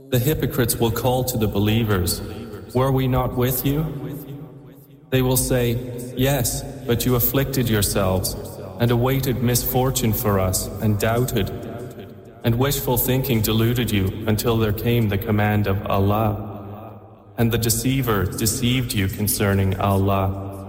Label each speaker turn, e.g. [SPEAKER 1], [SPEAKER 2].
[SPEAKER 1] The hypocrites will call to the believers, "Were we not with you?" They will say, "Yes, but you afflicted yourselves and awaited misfortune for us and doubted, and wishful thinking deluded you until there came the command of Allah, and the deceiver deceived you concerning Allah."